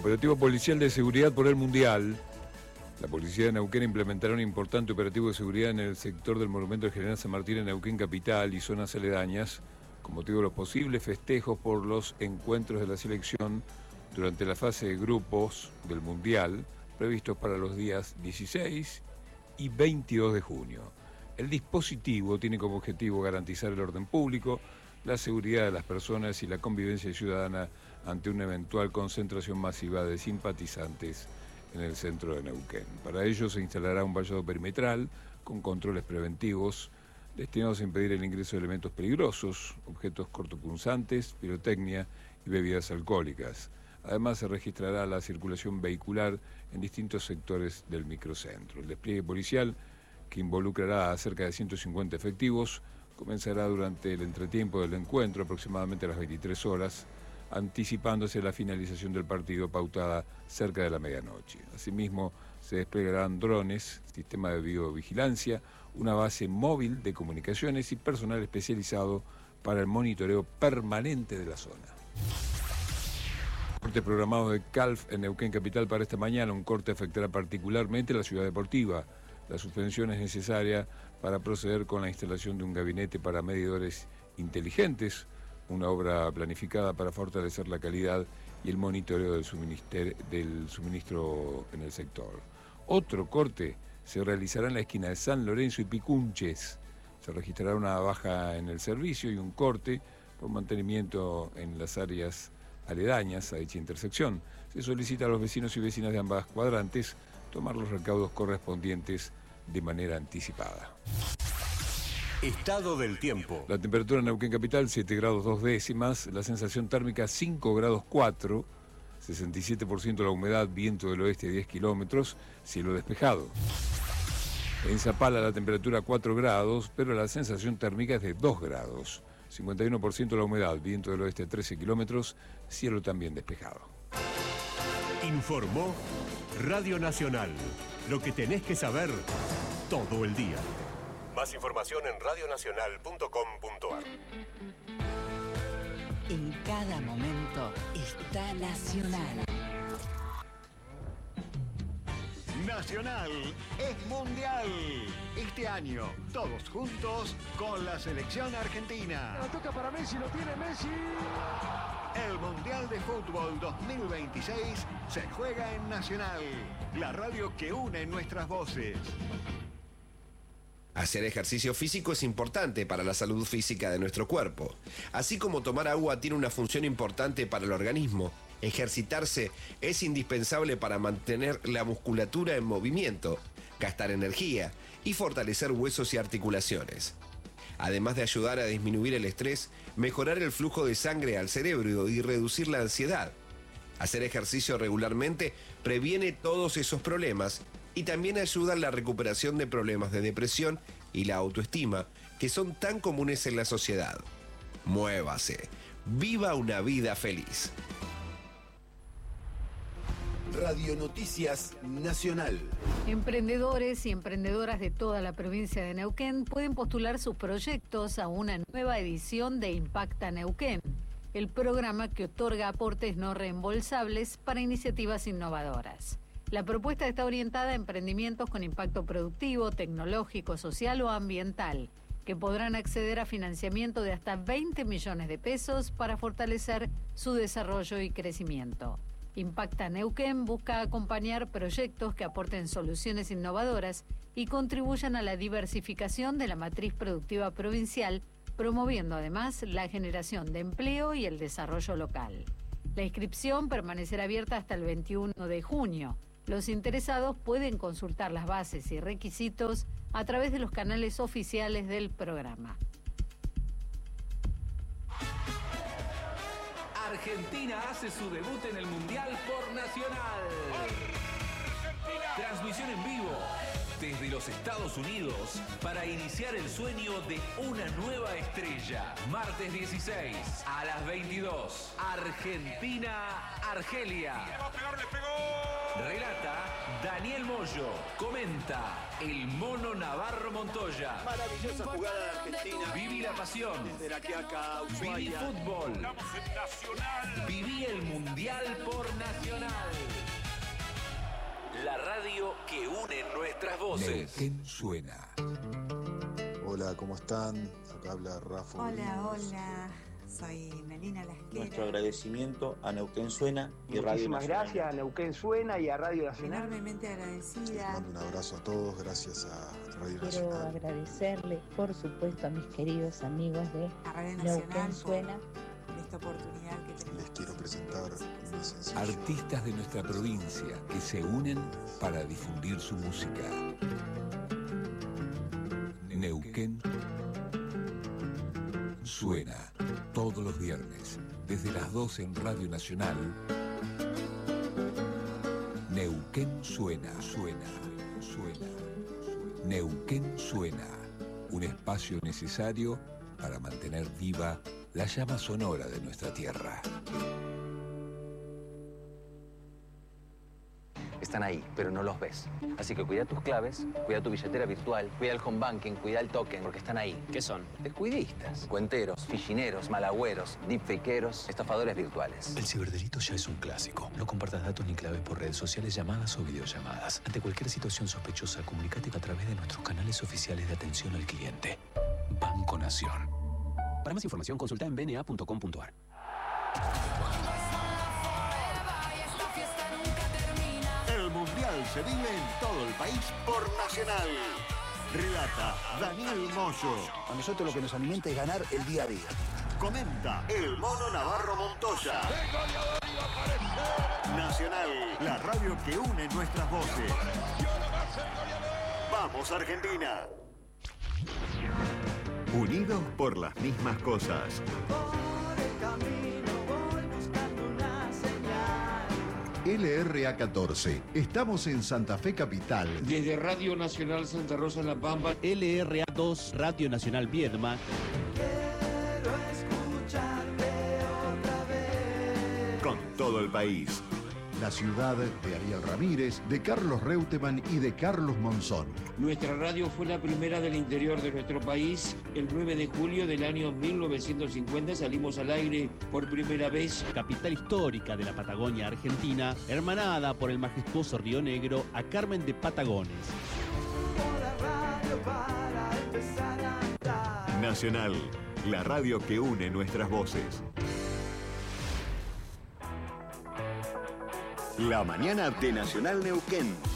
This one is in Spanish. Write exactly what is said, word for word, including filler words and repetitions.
Operativo policial de seguridad por el Mundial. La policía de Neuquén implementará un importante operativo de seguridad en el sector del Monumento del General San Martín en Neuquén Capital y zonas aledañas, con motivo de los posibles festejos por los encuentros de la selección durante la fase de grupos del Mundial, previstos para los días dieciséis y veintidós de junio. El dispositivo tiene como objetivo garantizar el orden público, la seguridad de las personas y la convivencia ciudadana ante una eventual concentración masiva de simpatizantes en el centro de Neuquén. Para ello se instalará un vallado perimetral con controles preventivos destinados a impedir el ingreso de elementos peligrosos, objetos cortopunzantes, pirotecnia y bebidas alcohólicas. Además se registrará la circulación vehicular en distintos sectores del microcentro. El despliegue policial, que involucrará a cerca de ciento cincuenta efectivos, comenzará durante el entretiempo del encuentro, aproximadamente a las veintitrés horas, anticipándose la finalización del partido pautada cerca de la medianoche. Asimismo, se desplegarán drones, sistema de videovigilancia, una base móvil de comunicaciones y personal especializado para el monitoreo permanente de la zona. Corte programado de Calf en Neuquén Capital para esta mañana. Un corte afectará particularmente la ciudad deportiva. La suspensión es necesaria para proceder con la instalación de un gabinete para medidores inteligentes, una obra planificada para fortalecer la calidad y el monitoreo del suministro, del suministro en el sector. Otro corte se realizará en la esquina de San Lorenzo y Picunches. Se registrará una baja en el servicio y un corte por mantenimiento en las áreas aledañas a dicha intersección. Se solicita a los vecinos y vecinas de ambas cuadrantes tomar los recaudos correspondientes de manera anticipada. Estado del tiempo. La temperatura en Neuquén Capital, siete grados dos décimas, la sensación térmica cinco grados cuatro, sesenta y siete por ciento la humedad, viento del oeste diez kilómetros, cielo despejado. En Zapala la temperatura cuatro grados, pero la sensación térmica es de dos grados, cincuenta y uno por ciento la humedad, viento del oeste trece kilómetros, cielo también despejado. Informó Radio Nacional. Lo que tenés que saber todo el día. Más información en radio nacional punto com punto a r. En cada momento está Nacional. Nacional es mundial. Este año, todos juntos con la selección argentina. La toca para Messi, lo tiene Messi. El Mundial de Fútbol dos mil veintiséis se juega en Nacional, la radio que une nuestras voces. Hacer ejercicio físico es importante para la salud física de nuestro cuerpo. Así como tomar agua tiene una función importante para el organismo, ejercitarse es indispensable para mantener la musculatura en movimiento, gastar energía y fortalecer huesos y articulaciones. Además de ayudar a disminuir el estrés, mejorar el flujo de sangre al cerebro y reducir la ansiedad. Hacer ejercicio regularmente previene todos esos problemas y también ayuda en la recuperación de problemas de depresión y la autoestima que son tan comunes en la sociedad. Muévase. Viva una vida feliz. Radio Noticias Nacional. Emprendedores y emprendedoras de toda la provincia de Neuquén pueden postular sus proyectos a una nueva edición de Impacta Neuquén, el programa que otorga aportes no reembolsables para iniciativas innovadoras. La propuesta está orientada a emprendimientos con impacto productivo, tecnológico, social o ambiental, que podrán acceder a financiamiento de hasta veinte millones de pesos para fortalecer su desarrollo y crecimiento. Impacta Neuquén busca acompañar proyectos que aporten soluciones innovadoras y contribuyan a la diversificación de la matriz productiva provincial, promoviendo además la generación de empleo y el desarrollo local. La inscripción permanecerá abierta hasta el veintiuno de junio. Los interesados pueden consultar las bases y requisitos a través de los canales oficiales del programa. Argentina hace su debut en el Mundial por Nacional. Argentina. Transmisión en vivo desde los Estados Unidos para iniciar el sueño de una nueva estrella. Martes dieciséis a las veintidós. Argentina-Argelia. Le va a pegar, le pegó. Relata Daniel Moyo. Comenta el Mono Navarro Montoya. Maravillosa jugada de Argentina. Viví la pasión. Desde la Quiaca, Viví Ushuaia. fútbol. Estamos en Nacional. Viví el Mundial por Nacional. radio que une nuestras voces. Neuquén suena. Hola, ¿cómo están? Acá habla Rafa. Hola, hola. Soy Melina Lasquera. Nuestro agradecimiento a Neuquén Suena y Radio Muchísimas Nacional. gracias a Neuquén Suena y a Radio Nacional. Enormemente agradecida. Les mando un abrazo a todos, gracias a Radio Quiero Nacional. agradecerles, por supuesto, a mis queridos amigos de A Radio Nacional Neuquén por, Suena. por esta oportunidad que tenemos. Les quiero presentar mi sencillo. Artistas de nuestra provincia que se unen para difundir su música. Neuquén suena todos los viernes, desde las doce en Radio Nacional. Neuquén suena, suena, suena. Neuquén suena, un espacio necesario para mantener viva la llama sonora de nuestra tierra. Están ahí, pero no los ves. Así que cuida tus claves, cuida tu billetera virtual, cuida el home banking, cuida el token, porque están ahí. ¿Qué son? Descuidistas, cuenteros, fichineros, malagüeros, deepfakeros, estafadores virtuales. El ciberdelito ya es un clásico. No compartas datos ni claves por redes sociales, llamadas o videollamadas. Ante cualquier situación sospechosa, comunícate a través de nuestros canales oficiales de atención al cliente. Banco Nación. Para más información, consulta en b n a punto com punto a r. El Mundial se vive en todo el país por Nacional. Relata Daniel Moyo. A nosotros lo que nos alimenta es ganar el día a día. Comenta el Mono Navarro Montoya. Nacional, la radio que une nuestras voces. Vamos, Argentina. Unidos por las mismas cosas. L R A catorce. Estamos en Santa Fe Capital. Desde Radio Nacional Santa Rosa en La Pampa. L R A dos, Radio Nacional Viedma. Quiero escucharte otra vez. Con todo el país. La ciudad de Ariel Ramírez, de Carlos Reutemann y de Carlos Monzón. Nuestra radio fue la primera del interior de nuestro país. El nueve de julio del año mil novecientos cincuenta salimos al aire por primera vez. Capital histórica de la Patagonia Argentina, hermanada por el majestuoso Río Negro a Carmen de Patagones. Nacional, la radio que une nuestras voces. La mañana de Nacional Neuquén.